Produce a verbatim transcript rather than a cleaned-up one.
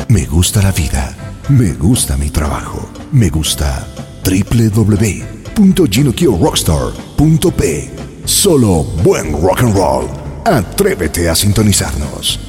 Me gusta la vida. Me gusta mi trabajo. Me gusta doble u doble u doble u punto ginokio rockstar punto p. Solo buen rock and roll. Atrévete a sintonizarnos.